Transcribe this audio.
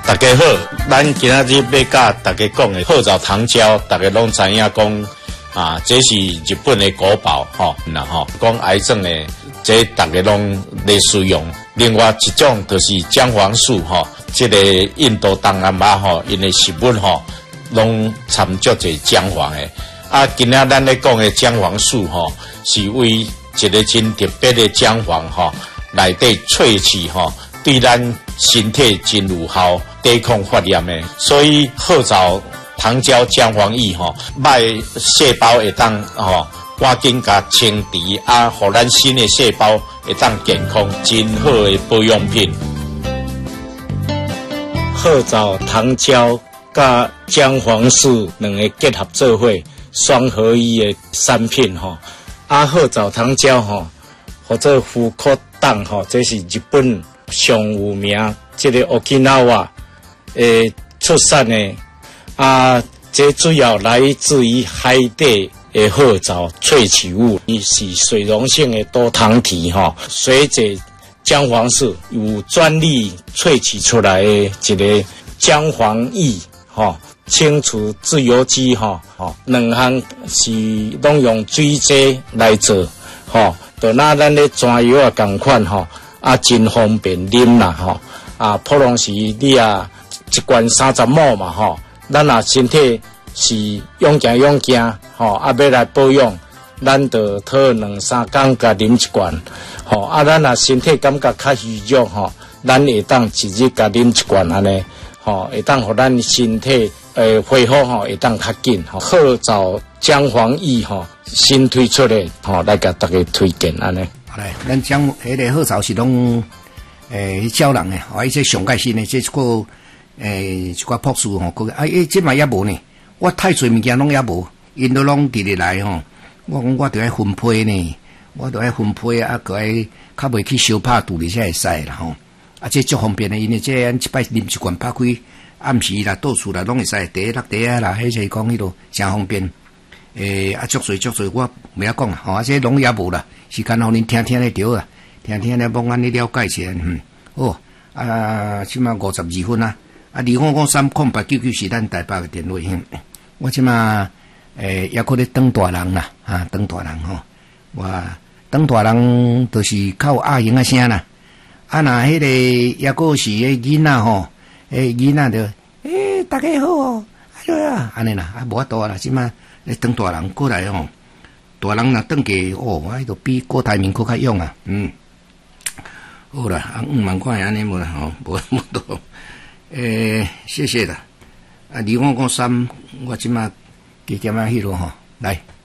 大家好，咱今仔日要甲大家讲的褐藻糖胶，大家拢知影讲啊，这是日本的国宝吼，然后讲癌症的，这大家拢在使用。另外一种就是姜黄素吼，这个印度东南亚吼，因为食物吼拢掺足侪姜黄的。啊，今仔咱咧讲的姜黄素吼，是为一个真特别的姜黄吼，内底萃取吼。对咱身体真有效，抵抗发炎的，所以褐藻糖胶姜黄液吼，歹细胞会当吼赶紧甲清除啊，互咱新的细胞会当健康，真好的保养品。褐藻糖胶甲姜黄素两个结合做伙，双合一的产品吼。啊，褐藻糖胶吼，或者福克蛋吼，这是日本上有名，这个 Okinawa 出产的啊，这主要来自于海底的褐藻萃取物，是水溶性的多糖体哈。随着姜黄素有专利萃取出来的一个姜黄液哈，清除自由基哈，两项是拢用水剂来做哈，就拿咱的专药啊同款哈。啊，真方便啉啦吼！啊，普通时你啊一罐30ml嘛吼，咱若身体是勇行吼，啊要来保养，咱就拖2-3天甲啉一罐吼。啊，咱若身体感觉较虚弱吼，咱会当一日甲啉一罐安尼吼，会当互咱身体恢复吼会当较紧吼。褐藻姜黄液吼新推出的吼，来甲大家推荐安尼。 来，咱讲迄个褐藻是拢少人诶，啊，伊这上盖新诶，这一个一寡朴素吼，这嘛也无呢。我太侪物件拢也无，因都拢直直来吼。我讲我着爱分配呢，我着爱分配啊，个爱较袂去烧拍肚里才会使啦吼。啊，这足方便诶，因为这咱一摆啉一罐拍开，暗时啦、倒厝啦拢会使，第一落地啊啦，迄个讲迄落真方便。啊，足侪，我袂晓讲啦，吼，啊，这拢也无啦。时间互恁听咧着啊，听咧帮咱咧了解一下，哦，啊，即马52分啊，25530899是咱台北嘅电话，我即马也可咧当大人啦，啊，当大人吼，我当大人就是靠阿英啊声啦，啊，那迄个也个是迄囡仔吼，囡仔就大家好哦，哎呀，安尼啦，啊，无法度啦，即马当大人过来吼。大人若登记哦，迄个比郭台铭搁较勇啊，好啦，啊5万块安尼无啦吼，无那么多，谢谢啦，啊2553，我即马加减啊迄落吼，来。